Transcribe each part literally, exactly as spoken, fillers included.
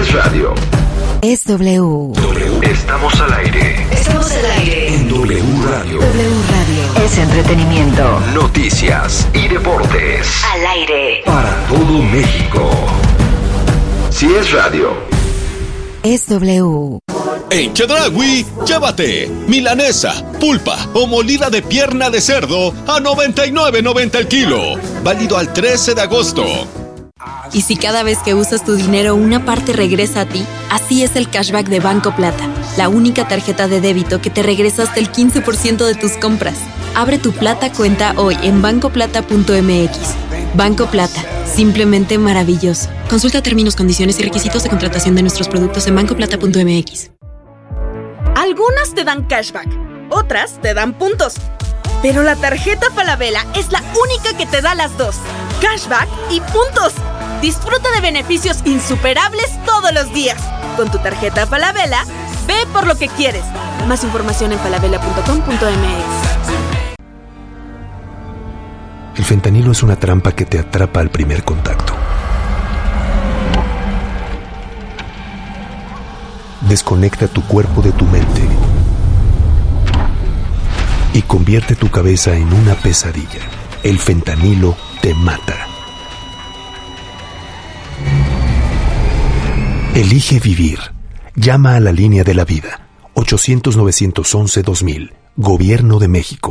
es radio. Es W. W. Estamos al aire. Estamos al aire. En W Radio. W Radio. Es entretenimiento. Noticias y deportes. Al aire. Para todo México. Si es radio. Es W. En Chedraui, llévate milanesa, pulpa o molida de pierna de cerdo a noventa y nueve noventa el kilo. Válido al trece de agosto. Y si cada vez que usas tu dinero una parte regresa a ti, así es el cashback de Banco Plata, la única tarjeta de débito que te regresa hasta el quince por ciento de tus compras. Abre tu Plata cuenta hoy en banco plata punto m x. Banco Plata, simplemente maravilloso. Consulta términos, condiciones y requisitos de contratación de nuestros productos en banco plata punto m x. Algunas te dan cashback, otras te dan puntos. Pero la tarjeta Falabella es la única que te da las dos, cashback y puntos. Disfruta de beneficios insuperables todos los días. Con tu tarjeta Falabella, ve por lo que quieres. Más información en falabella punto com punto m x. El fentanilo es una trampa que te atrapa al primer contacto. Desconecta tu cuerpo de tu mente y convierte tu cabeza en una pesadilla. El fentanilo te mata. Elige vivir. Llama a la línea de la vida. ochocientos nueve once dos mil. Gobierno de México.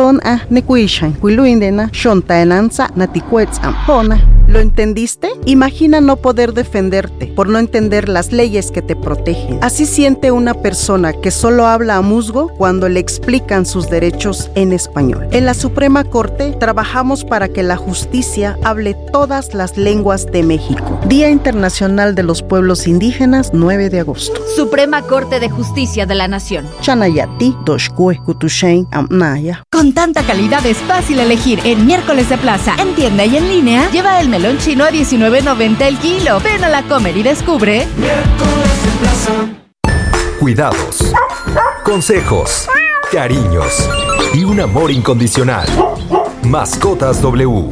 ¿Lo entendiste? Imagina no poder defenderte por no entender las leyes que te protegen. Así siente una persona que solo habla a musgo cuando le explican sus derechos en español. En la Suprema Corte trabajamos para que la justicia hable todas las lenguas de México. Día Internacional de los Pueblos Indígenas, nueve de agosto. Suprema Corte de Justicia de la Nación. Chanayati, Doshkue, Kutushain, Amnaya. Con tanta calidad es fácil elegir en Miércoles de Plaza. En tienda y en línea, lleva el melón chino a diecinueve noventa el kilo. Ven a la Comer y descubre Miércoles de Plaza. Cuidados, consejos, cariños y un amor incondicional. Mascotas W.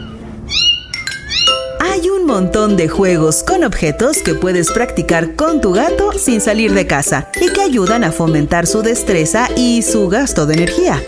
Hay un montón de juegos con objetos que puedes practicar con tu gato sin salir de casa y que ayudan a fomentar su destreza y su gasto de energía.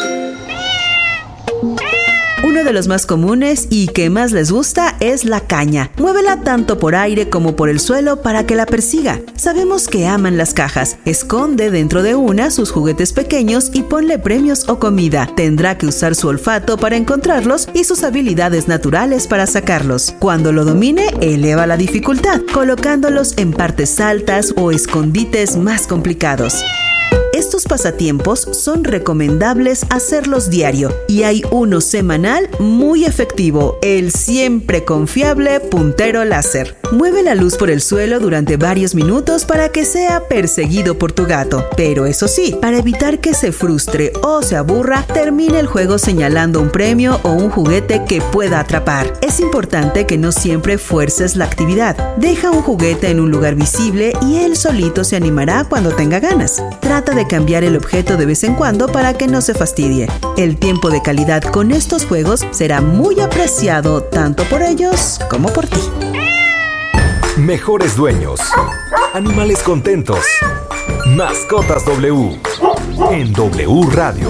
Uno de los más comunes y que más les gusta es la caña. Muévela tanto por aire como por el suelo para que la persiga. Sabemos que aman las cajas. Esconde dentro de una sus juguetes pequeños y ponle premios o comida. Tendrá que usar su olfato para encontrarlos y sus habilidades naturales para sacarlos. Cuando lo domine, eleva la dificultad, colocándolos en partes altas o escondites más complicados. Estos pasatiempos son recomendables hacerlos diario y hay uno semanal muy efectivo, el siempre confiable puntero láser. Mueve la luz por el suelo durante varios minutos para que sea perseguido por tu gato, pero eso sí, para evitar que se frustre o se aburra, termina el juego señalando un premio o un juguete que pueda atrapar. Es importante que no siempre fuerces la actividad. Deja un juguete en un lugar visible y él solito se animará cuando tenga ganas. Trata de cambiar el objeto de vez en cuando para que no se fastidie. El tiempo de calidad con estos juegos será muy apreciado tanto por ellos como por ti. Mejores dueños. Animales contentos. Mascotas W. En W Radio.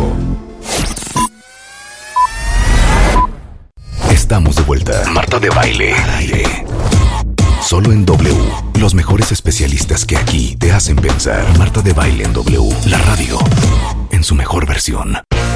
Estamos de vuelta. Marta de Baile. Al aire. Solo en W. Los mejores especialistas que aquí te hacen pensar. Marta de Baile en W. La radio. En su mejor versión.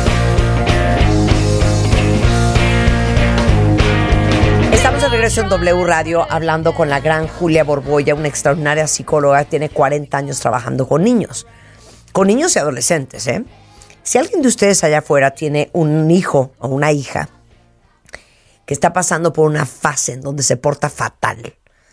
Estamos de regreso en W Radio hablando con la gran Julia Borboya, una extraordinaria psicóloga. Tiene cuarenta años trabajando con niños. Con niños y adolescentes, ¿eh? Si alguien de ustedes allá afuera tiene un hijo o una hija que está pasando por una fase en donde se porta fatal,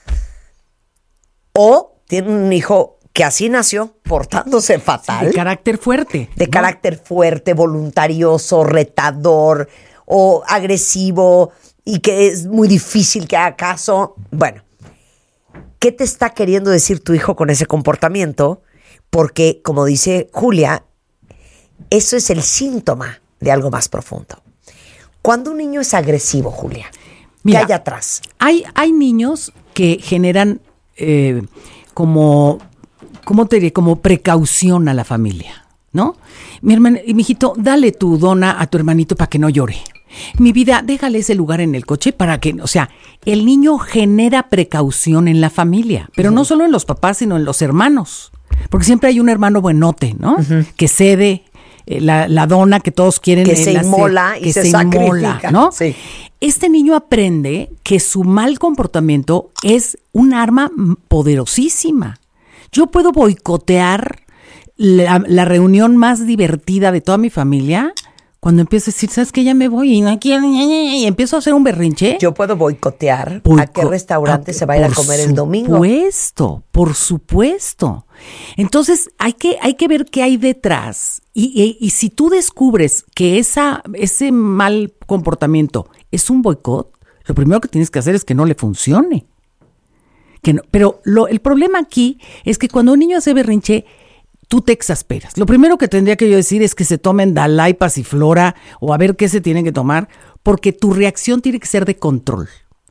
o tiene un hijo que así nació, portándose fatal. Sí, de carácter fuerte. De ¿no? carácter fuerte, voluntarioso, retador o agresivo y que es muy difícil que haga caso. Bueno, ¿qué te está queriendo decir tu hijo con ese comportamiento? Porque, como dice Julia, eso es el síntoma de algo más profundo. Cuando un niño es agresivo, Julia, ¿qué Mira, hay atrás? Hay, hay niños que generan... Eh, como, ¿cómo te diré? Como precaución a la familia, ¿no? Mi hermana, mijito, dale tu dona a tu hermanito para que no llore. Mi vida, déjale ese lugar en el coche para que, o sea, el niño genera precaución en la familia, pero uh-huh. no solo en los papás, sino en los hermanos, porque siempre hay un hermano buenote, ¿no? Uh-huh. Que cede eh, la, la dona que todos quieren. Que se inmola y se sacrifica, ¿no? Sí. Este niño aprende que su mal comportamiento es un arma poderosísima. Yo puedo boicotear la, la reunión más divertida de toda mi familia cuando empiezo a decir, ¿sabes qué? Ya me voy y no quiero, y empiezo a hacer un berrinche. Yo puedo boicotear Boico- a qué restaurante a, se va a ir a comer el domingo. Por supuesto, por supuesto. Entonces hay que, hay que ver qué hay detrás. Y, y, y si tú descubres que esa, ese mal comportamiento es un boicot, lo primero que tienes que hacer es que no le funcione. Que no, pero lo, el problema aquí es que cuando un niño hace berrinche, tú te exasperas. Lo primero que tendría que yo decir es que se tomen Dalai, Pasiflora o a ver qué se tienen que tomar, porque tu reacción tiene que ser de control.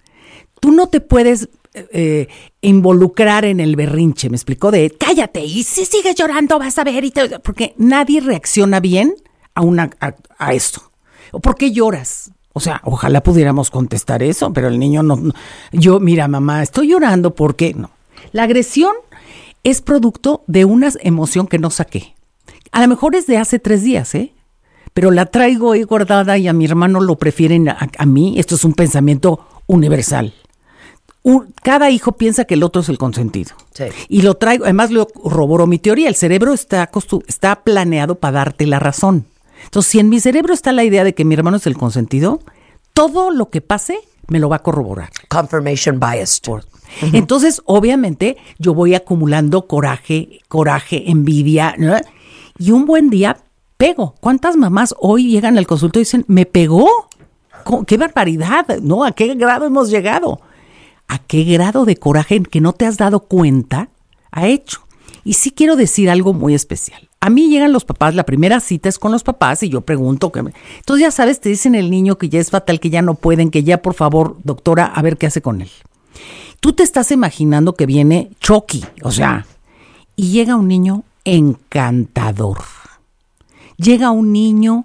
Tú no te puedes eh, involucrar en el berrinche, ¿me explicó? De cállate y si sigues llorando vas a ver, y te, porque nadie reacciona bien a, una, a, a esto. ¿O por qué lloras? O sea, ojalá pudiéramos contestar eso, pero el niño no, no. Yo, mira, mamá, estoy llorando porque no. La agresión es producto de una emoción que no saqué. A lo mejor es de hace tres días, ¿eh? Pero la traigo ahí guardada y a mi hermano lo prefieren a, a mí. Esto es un pensamiento universal. Un, cada hijo piensa que el otro es el consentido. Sí. Y lo traigo, además lo corroboró mi teoría. El cerebro está, costu- está planeado para darte la razón. Entonces, si en mi cerebro está la idea de que mi hermano es el consentido, todo lo que pase me lo va a corroborar. Confirmation bias. Por, Uh-huh. Entonces, obviamente, yo voy acumulando coraje, coraje, envidia, ¿no? Y un buen día pego. ¿Cuántas mamás hoy llegan al consultorio y dicen, me pegó? ¡Qué barbaridad! ¿No? ¿A qué grado hemos llegado? ¿A qué grado de coraje en que no te has dado cuenta ha hecho? Y sí quiero decir algo muy especial. A mí llegan los papás, la primera cita es con los papás y yo pregunto. Que me... Entonces, ya sabes, te dicen el niño que ya es fatal, que ya no pueden, que ya, por favor, doctora, a ver qué hace con él. Tú te estás imaginando que viene Chucky, o sea, y llega un niño encantador. Llega un niño,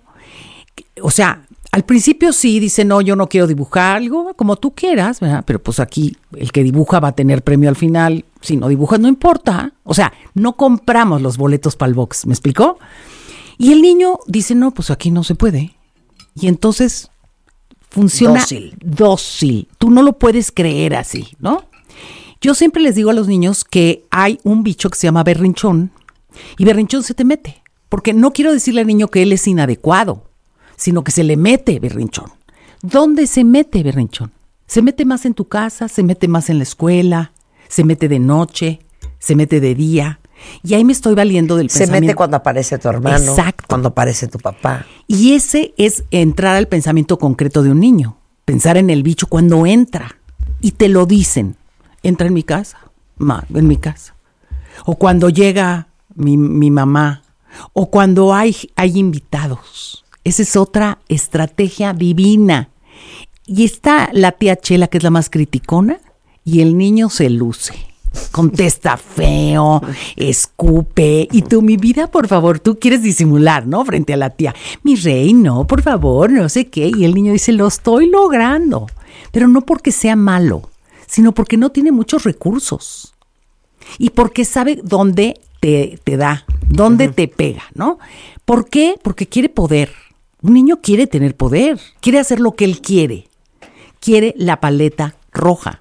o sea, al principio sí dice, no, yo no quiero dibujar algo, como tú quieras, ¿verdad? Pero pues aquí el que dibuja va a tener premio al final. Si no dibujas, no importa. O sea, no compramos los boletos para el box, ¿me explicó? Y el niño dice, no, pues aquí no se puede. Y entonces funciona dócil. dócil. Tú no lo puedes creer así, ¿no? Yo siempre les digo a los niños que hay un bicho que se llama berrinchón y berrinchón se te mete. Porque no quiero decirle al niño que él es inadecuado, sino que se le mete berrinchón. ¿Dónde se mete berrinchón? Se mete más en tu casa, se mete más en la escuela, se mete de noche, se mete de día. Y ahí me estoy valiendo del se pensamiento. Se mete cuando aparece tu hermano, exacto, cuando aparece tu papá. Y ese es entrar al pensamiento concreto de un niño. Pensar en el bicho cuando entra. Y te lo dicen. Entra en mi casa, ma, en mi casa. O cuando llega mi, mi mamá. O cuando hay, hay invitados. Esa es otra estrategia divina. Y está la tía Chela, que es la más criticona, y el niño se luce. Contesta feo, escupe. Y tú, mi vida, por favor, tú quieres disimular, ¿no? Frente a la tía. Mi rey, no, por favor, no sé qué. Y el niño dice, lo estoy logrando. Pero no porque sea malo, sino porque no tiene muchos recursos. Y porque sabe dónde te, te da, dónde uh-huh. te pega, ¿no? ¿Por qué? Porque quiere poder. Un niño quiere tener poder, quiere hacer lo que él quiere. Quiere la paleta roja.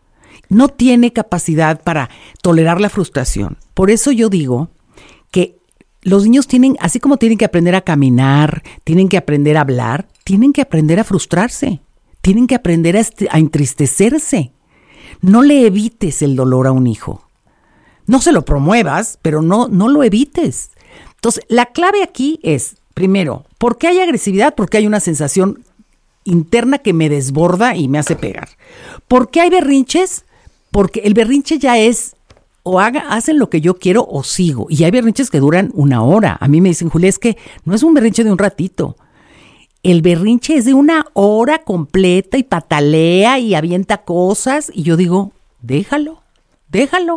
No tiene capacidad para tolerar la frustración. Por eso yo digo que los niños tienen, así como tienen que aprender a caminar, tienen que aprender a hablar, tienen que aprender a frustrarse, tienen que aprender a, est- a entristecerse. No le evites el dolor a un hijo. No se lo promuevas, pero no, no lo evites. Entonces, la clave aquí es, primero, ¿por qué hay agresividad? Porque hay una sensación interna que me desborda y me hace pegar. ¿Por qué hay berrinches? Porque el berrinche ya es, o haga, hacen lo que yo quiero o sigo. Y hay berrinches que duran una hora. A mí me dicen, Julia, es que no es un berrinche de un ratito. El berrinche es de una hora completa y patalea y avienta cosas. Y yo digo, déjalo, déjalo.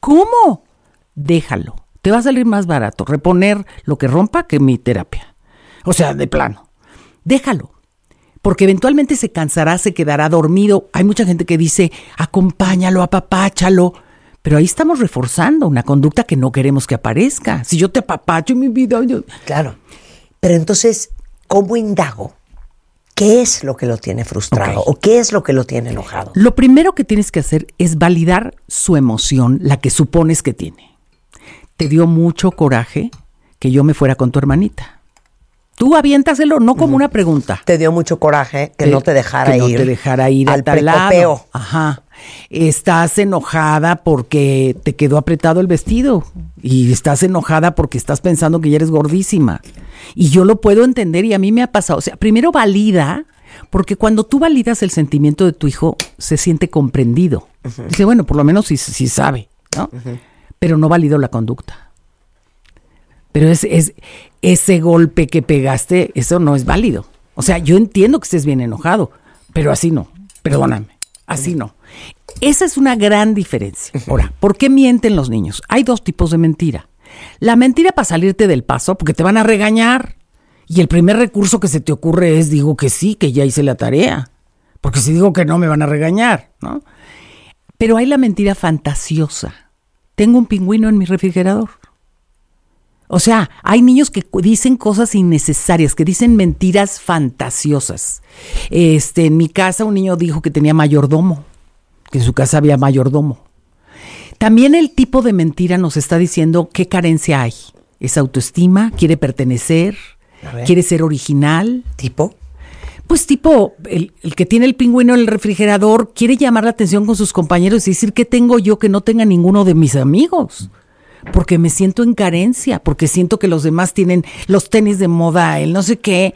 ¿Cómo? Déjalo. Te va a salir más barato reponer lo que rompa que mi terapia. O sea, de plano. Déjalo. Porque eventualmente se cansará, se quedará dormido. Hay mucha gente que dice, acompáñalo, apapáchalo. Pero ahí estamos reforzando una conducta que no queremos que aparezca. Si yo te apapacho, mi vida... Yo... Claro. Pero entonces, ¿cómo indago? ¿Qué es lo que lo tiene frustrado? Okay. ¿O qué es lo que lo tiene enojado? Lo primero que tienes que hacer es validar su emoción, la que supones que tiene. Te dio mucho coraje que yo me fuera con tu hermanita. Tú aviéntaselo, no como uh-huh. una pregunta. Te dio mucho coraje que te, no te dejara que ir. Que no te dejara ir al a tal precopeo. Lado. Ajá. Estás enojada porque te quedó apretado el vestido. Y estás enojada porque estás pensando que ya eres gordísima. Y yo lo puedo entender y a mí me ha pasado. O sea, primero valida, porque cuando tú validas el sentimiento de tu hijo, se siente comprendido. Uh-huh. Dice, bueno, por lo menos sí, sí sabe, ¿no? Uh-huh. Pero no valido la conducta. Pero es, es ese golpe que pegaste, eso no es válido. O sea, yo entiendo que estés bien enojado, pero así no. Perdóname, así no. Esa es una gran diferencia. Ahora, ¿por qué mienten los niños? Hay dos tipos de mentira. La mentira para salirte del paso, porque te van a regañar. Y el primer recurso que se te ocurre es, digo que sí, que ya hice la tarea. Porque si digo que no, me van a regañar, ¿no? Pero hay la mentira fantasiosa. Tengo un pingüino en mi refrigerador. O sea, hay niños que dicen cosas innecesarias, que dicen mentiras fantasiosas. Este, en mi casa un niño dijo que tenía mayordomo, que en su casa había mayordomo. También el tipo de mentira nos está diciendo qué carencia hay. ¿Es autoestima? ¿Quiere pertenecer? ¿Quiere ser original? ¿Tipo? Pues tipo, el, el que tiene el pingüino en el refrigerador quiere llamar la atención con sus compañeros y decir ¿qué tengo yo que no tenga ninguno de mis amigos? Porque me siento en carencia, porque siento que los demás tienen los tenis de moda, el no sé qué,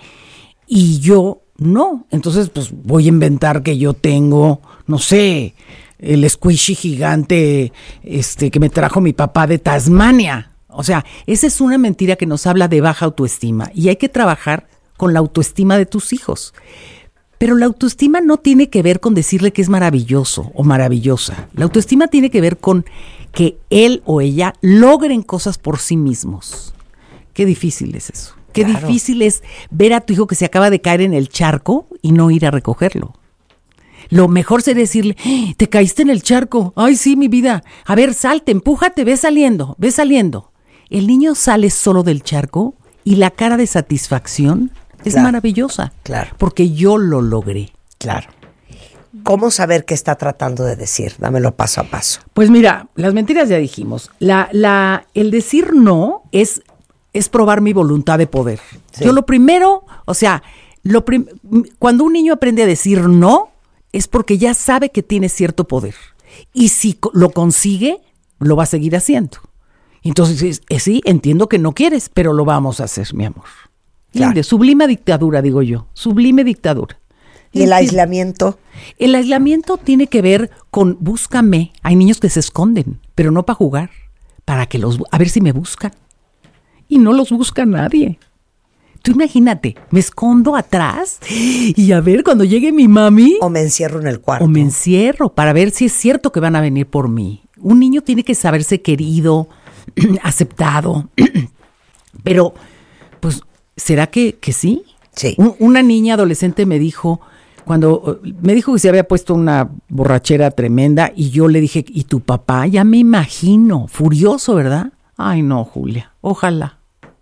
y yo no. Entonces, pues voy a inventar que yo tengo, no sé, el squishy gigante este que me trajo mi papá de Tasmania. O sea, esa es una mentira que nos habla de baja autoestima y hay que trabajar con la autoestima de tus hijos. Pero la autoestima no tiene que ver con decirle que es maravilloso o maravillosa. La autoestima tiene que ver con que él o ella logren cosas por sí mismos. Qué difícil es eso. Qué claro. difícil es ver a tu hijo que se acaba de caer en el charco y no ir a recogerlo. Lo mejor sería decirle, ¡eh, te caíste en el charco! ¡Ay, sí, mi vida! A ver, salte, empújate, ve saliendo, ve saliendo. El niño sale solo del charco y la cara de satisfacción es claro. maravillosa. Claro. Porque yo lo logré. Claro. ¿Cómo saber qué está tratando de decir? Dámelo paso a paso. Pues mira, las mentiras ya dijimos. La, la, el decir no es, es probar mi voluntad de poder. Sí. Yo lo primero, o sea, lo prim- cuando un niño aprende a decir no, es porque ya sabe que tiene cierto poder. Y si co- lo consigue, lo va a seguir haciendo. Entonces, eh, sí, entiendo que no quieres, pero lo vamos a hacer, mi amor. Claro. Linde, sublime dictadura, digo yo. Sublime dictadura. ¿Y el aislamiento? El aislamiento tiene que ver con búscame. Hay niños que se esconden, pero no para jugar, para que los, a ver si me buscan. Y no los busca nadie. Tú imagínate, me escondo atrás y a ver cuando llegue mi mami. O me encierro en el cuarto. O me encierro para ver si es cierto que van a venir por mí. Un niño tiene que saberse querido, aceptado. Pero, pues, ¿será que, que sí? Sí. Un, una niña adolescente me dijo, cuando me dijo que se había puesto una borrachera tremenda y yo le dije, ¿y tu papá? Ya me imagino, furioso, ¿verdad? Ay, no, Julia, ojalá.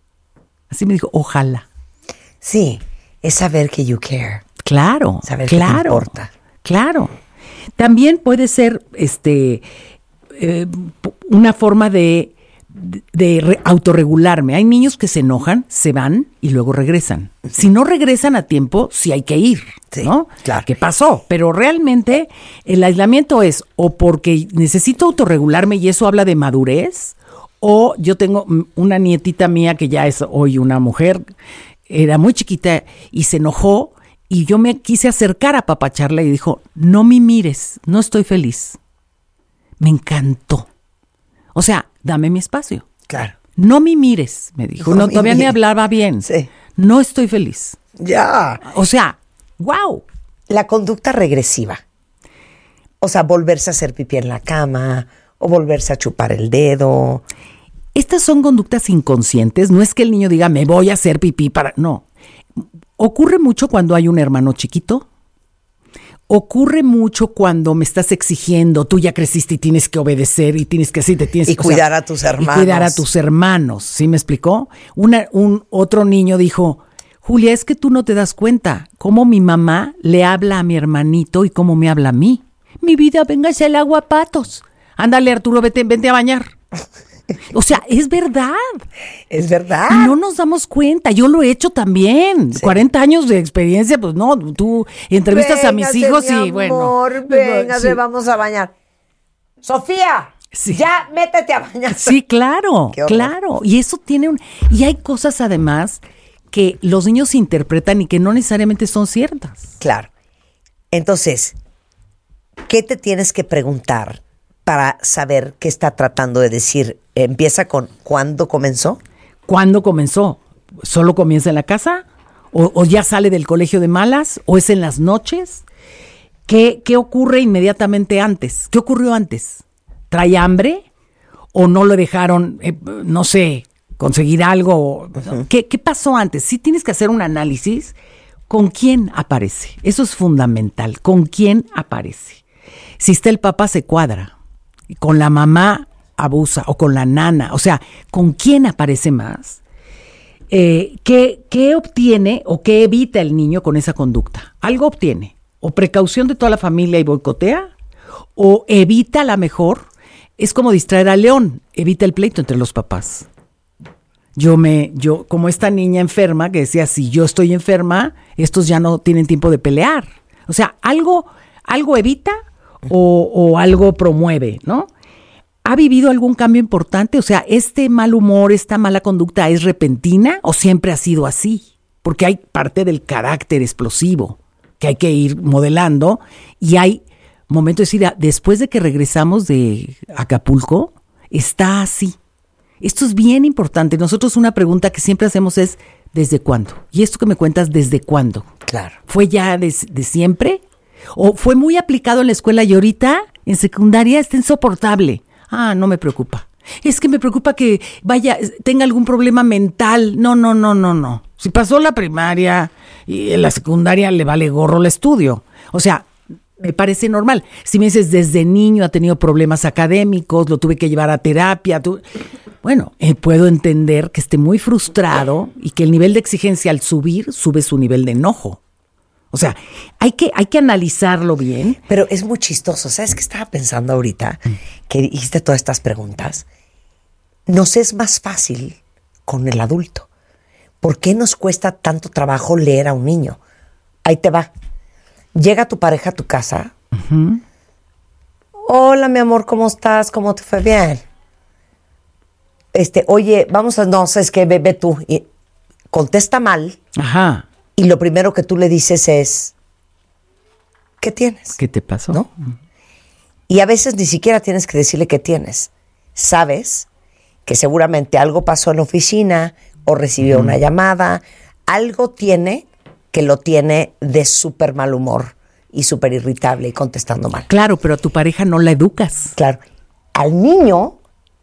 Así me dijo, ojalá. Sí, es saber que you care. Claro, saber claro, que te importa. Claro. También puede ser este eh, una forma de, de, de re, autorregularme. Hay niños que se enojan, se van y luego regresan. Uh-huh. Si no regresan a tiempo, sí hay que ir, sí, ¿no? Claro. ¿Qué pasó? Pero realmente el aislamiento es o porque necesito autorregularme y eso habla de madurez, o yo tengo una nietita mía que ya es hoy una mujer, era muy chiquita y se enojó y yo me quise acercar a apapacharla y dijo, no me mires, no estoy feliz. Me encantó. O sea, dame mi espacio. Claro. No me mires, me dijo. No, no todavía ni hablaba bien. Sí. No estoy feliz. Ya. O sea, wow. La conducta regresiva. O sea, volverse a hacer pipí en la cama o volverse a chupar el dedo. Estas son conductas inconscientes, no es que el niño diga me voy a hacer pipí para... No, ocurre mucho cuando hay un hermano chiquito, ocurre mucho cuando me estás exigiendo, tú ya creciste y tienes que obedecer y tienes que así, te tienes y que... cuidar o sea, a tus hermanos. Y cuidar a tus hermanos, ¿sí me explicó? Una, un otro niño dijo, Julia, es que tú no te das cuenta cómo mi mamá le habla a mi hermanito y cómo me habla a mí. Mi vida, véngase al agua, patos. Ándale, Arturo, vete, vente a bañar. O sea, es verdad. Es verdad. Y no nos damos cuenta. Yo lo he hecho también. Sí. cuarenta años de experiencia, pues no, tú entrevistas véngase, a mis hijos y mi bueno. Amor, véngase, sí. Vamos a bañar. Sofía, sí. Ya métete a bañar. Sí, claro, claro. Y eso tiene un... Y hay cosas además que los niños interpretan y que no necesariamente son ciertas. Claro. Entonces, ¿qué te tienes que preguntar para saber qué está tratando de decir? Empieza con ¿cuándo comenzó? ¿Cuándo comenzó? ¿Solo comienza en la casa? ¿O, o ya sale del colegio de malas? ¿O es en las noches? ¿Qué, qué ocurre inmediatamente antes? ¿Qué ocurrió antes? ¿Trae hambre? ¿O no lo dejaron, eh, no sé, conseguir algo? Uh-huh. ¿Qué, ¿Qué pasó antes? Sí tienes que hacer un análisis. ¿Con quién aparece? Eso es fundamental. ¿Con quién aparece? Si está el papá, se cuadra. Con la mamá abusa o con la nana, o sea, ¿con quién aparece más? Eh, ¿qué, ¿Qué obtiene o qué evita el niño con esa conducta? Algo obtiene, o precaución de toda la familia y boicotea, o evita a la mejor, es como distraer al león, evita el pleito entre los papás. Yo me, yo, como esta niña enferma que decía, si yo estoy enferma, estos ya no tienen tiempo de pelear. O sea, algo, algo evita o, o algo promueve, ¿no? ¿Ha vivido algún cambio importante? O sea, ¿este mal humor, esta mala conducta es repentina o siempre ha sido así? Porque hay parte del carácter explosivo que hay que ir modelando y hay momentos de decir, después de que regresamos de Acapulco, está así. Esto es bien importante. Nosotros una pregunta que siempre hacemos es, ¿desde cuándo? Y esto que me cuentas, ¿desde cuándo? Claro. ¿Fue ya de, de siempre? ¿O fue muy aplicado en la escuela y ahorita en secundaria está insoportable? Ah, no me preocupa. Es que me preocupa que vaya, tenga algún problema mental. No, no, no, no, no. Si pasó la primaria y en la secundaria le vale gorro el estudio. O sea, me parece normal. Si me dices desde niño ha tenido problemas académicos, lo tuve que llevar a terapia. Tu... Bueno, eh, puedo entender que esté muy frustrado y que el nivel de exigencia al subir, sube su nivel de enojo. O sea, hay que, hay que analizarlo bien. Pero es muy chistoso. ¿Sabes qué estaba pensando ahorita? Que hiciste todas estas preguntas. Nos es más fácil con el adulto. ¿Por qué nos cuesta tanto trabajo leer a un niño? Ahí te va. Llega tu pareja a tu casa. Uh-huh. Hola, mi amor, ¿cómo estás? ¿Cómo te fue? Bien. Este, oye, vamos a... No, sabes que ve, ve tú. Y contesta mal. Ajá. Y lo primero que tú le dices es, ¿qué tienes? ¿Qué te pasó? ¿No? Y a veces ni siquiera tienes que decirle qué tienes. Sabes que seguramente algo pasó en la oficina o recibió uh-huh. una llamada. Algo tiene que lo tiene de súper mal humor y súper irritable y contestando mal. Claro, pero a tu pareja no la educas. Claro. Al niño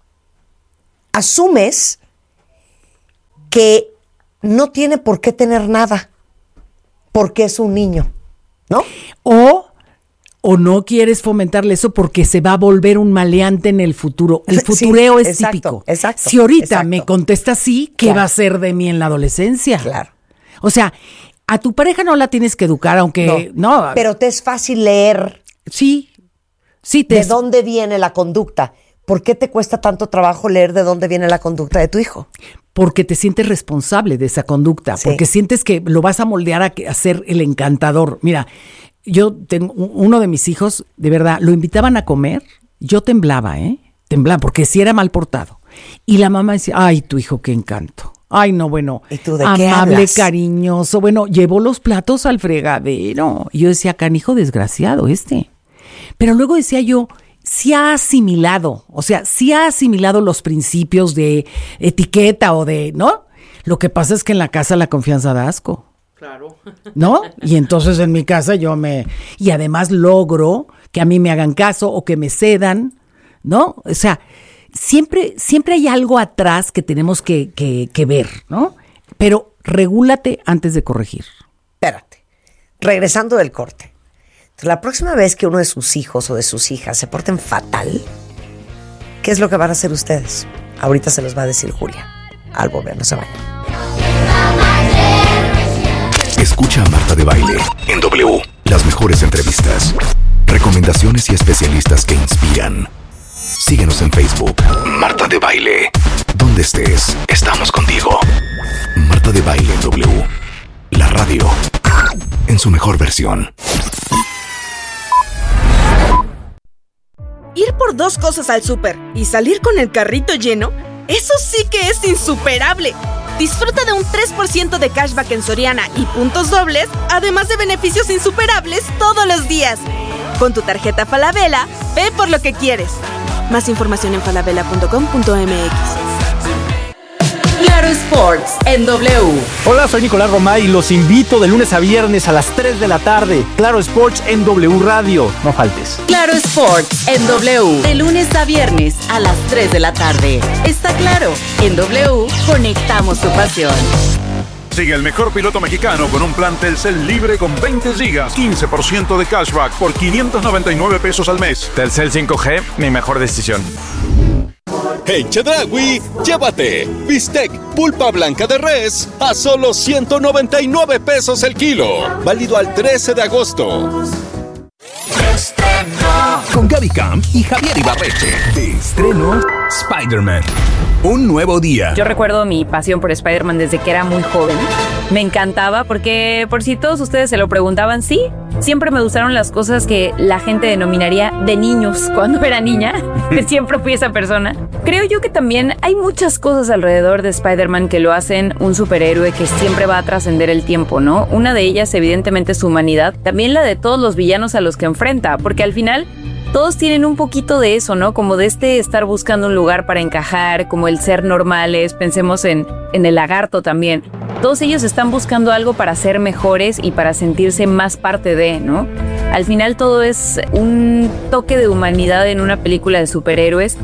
asumes que no tiene por qué tener nada. Porque es un niño, ¿no? O, o no quieres fomentarle eso porque se va a volver un maleante en el futuro. El futureo sí, es exacto, típico. Exacto, si ahorita exacto. me contesta así, ¿qué claro. va a ser de mí en la adolescencia? Claro. O sea, a tu pareja no la tienes que educar, aunque... No, no pero te es fácil leer. Sí, sí. Te ¿De es... dónde viene la conducta? ¿Por qué te cuesta tanto trabajo leer de dónde viene la conducta de tu hijo? Porque te sientes responsable de esa conducta, sí. porque sientes que lo vas a moldear a, que, a ser el encantador. Mira, yo tengo uno de mis hijos, de verdad, lo invitaban a comer, yo temblaba, ¿eh? Temblaba, porque sí era mal portado. Y la mamá decía, ay, tu hijo, qué encanto. Ay, no, bueno, ¿y tú de amable, qué hablas? Cariñoso, bueno, llevó los platos al fregadero. Y yo decía, canijo desgraciado este. Pero luego decía yo, sí ha asimilado, o sea, sí ha asimilado los principios de etiqueta o de, ¿no? Lo que pasa es que en la casa la confianza da asco. Claro. ¿No? Y entonces en mi casa yo me... Y además logro que a mí me hagan caso o que me cedan, ¿no? O sea, siempre, siempre hay algo atrás que tenemos que, que, que ver, ¿no? Pero regúlate antes de corregir. Espérate, regresando del corte. Entonces, la próxima vez que uno de sus hijos o de sus hijas se porten fatal, ¿qué es lo que van a hacer ustedes? Ahorita se los va a decir Julia. Al volver, no se vayan. Escucha a Marta de Baile en W. Las mejores entrevistas, recomendaciones y especialistas que inspiran. Síguenos en Facebook. Marta de Baile. Donde estés, estamos contigo. Marta de Baile en W. La radio en su mejor versión. Ir por dos cosas al súper y salir con el carrito lleno, eso sí que es insuperable. Disfruta de un tres por ciento de cashback en Soriana y puntos dobles, además de beneficios insuperables todos los días. Con tu tarjeta Falabella, ve por lo que quieres. Más información en falabella punto com punto m x. Claro Sports en W. Hola, soy Nicolás Romay y los invito de lunes a viernes a las tres de la tarde. Claro Sports en W Radio. No faltes. Claro Sports en W. De lunes a viernes a las tres de la tarde. Está claro, en W conectamos tu pasión. Sigue el mejor piloto mexicano con un plan Telcel libre con veinte gigas, quince por ciento de cashback por quinientos noventa y nueve pesos al mes. Telcel cinco G, mi mejor decisión. En Chedraui, llévate bistec pulpa blanca de res a solo ciento noventa y nueve pesos el kilo. Válido al trece de agosto. Con Gaby Camp y Javier Ibarreche. De estreno, Spider-Man. Un nuevo día. Yo recuerdo mi pasión por Spider-Man desde que era muy joven. Me encantaba porque, por si todos ustedes se lo preguntaban, sí, siempre me gustaron las cosas que la gente denominaría de niños cuando era niña. Siempre fui esa persona. Creo yo que también hay muchas cosas alrededor de Spider-Man que lo hacen un superhéroe que siempre va a trascender el tiempo, ¿no? Una de ellas, evidentemente, es su humanidad. También la de todos los villanos a los que enfrenta, porque al final todos tienen un poquito de eso, ¿no? Como de este estar buscando un lugar para encajar, como el ser normales. Pensemos en, en el lagarto también. Todos ellos están buscando algo para ser mejores y para sentirse más parte de, ¿no? Al final todo es un toque de humanidad en una película de superhéroes.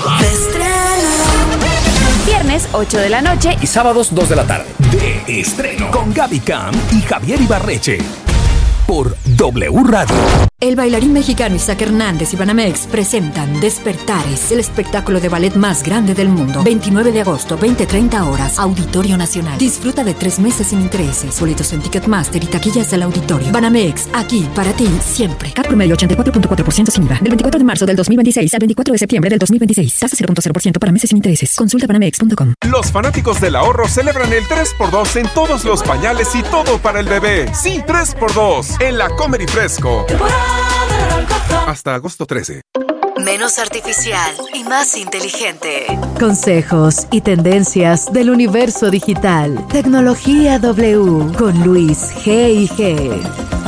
Viernes, ocho de la noche. Y sábados, dos de la tarde. De estreno. Con Gaby Camp y Javier Ibarreche. Por W Radio. El bailarín mexicano Isaac Hernández y Banamex presentan Despertares, el espectáculo de ballet más grande del mundo. veintinueve de agosto, veinte treinta horas, Auditorio Nacional. Disfruta de tres meses sin intereses. Boletos en Ticketmaster y taquillas del auditorio. Banamex, aquí para ti siempre. C A T promedio ochenta y cuatro punto cuatro por ciento sin I V A. Del veinticuatro de marzo del dos mil veintiséis al veinticuatro de septiembre del dos mil veintiséis. Tasa cero punto cero por ciento para meses sin intereses. Consulta banamex punto com. Los fanáticos del ahorro celebran el tres por dos en todos los pañales y todo para el bebé. Sí, tres por dos en la Comer y Fresco. Hasta agosto trece. Menos artificial y más inteligente. Consejos y tendencias del universo digital. Tecnología W con Luis G y G.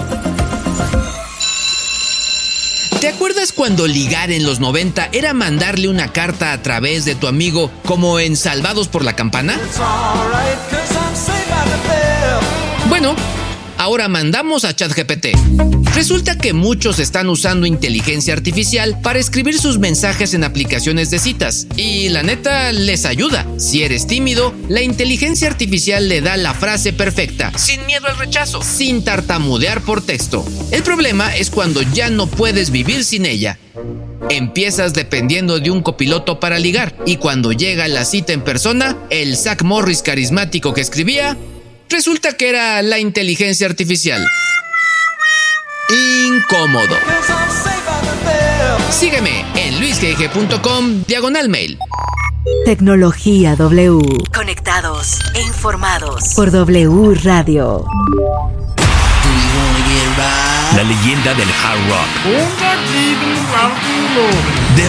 ¿Te acuerdas cuando ligar en los noventa era mandarle una carta a través de tu amigo como en Salvados por la Campana? Bueno, ahora mandamos a ChatGPT. Resulta que muchos están usando inteligencia artificial para escribir sus mensajes en aplicaciones de citas. Y la neta, les ayuda. Si eres tímido, la inteligencia artificial le da la frase perfecta, sin miedo al rechazo, sin tartamudear por texto. El problema es cuando ya no puedes vivir sin ella. Empiezas dependiendo de un copiloto para ligar, y cuando llega la cita en persona, el Zach Morris carismático que escribía, resulta que era la inteligencia artificial. Incómodo. Sígueme en luis g g punto com diagonal mail. Tecnología W. Conectados e informados. Por W Radio. La leyenda del hard rock. The